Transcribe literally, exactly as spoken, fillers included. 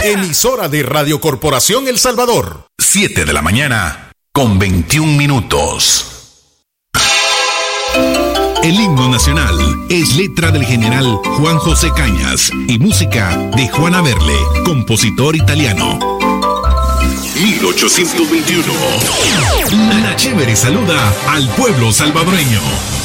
Emisora de Radio Corporación El Salvador. siete de la mañana con veintiún minutos. El himno nacional es letra del general Juan José Cañas y música de Juan Averle, compositor italiano. mil ochocientos veintiuno. La Chévere saluda al pueblo salvadoreño.